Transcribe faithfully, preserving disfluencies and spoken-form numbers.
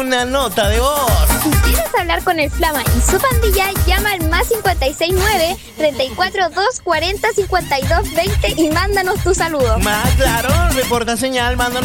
una nota de voz. Si quieres hablar con el Flama y su pandilla, llama al más cincuenta y seis nueve, treinta y cuatro, dos cuarenta, cincuenta y dos veinte y mándanos tu saludo. Más claro, reporta señal, mándanos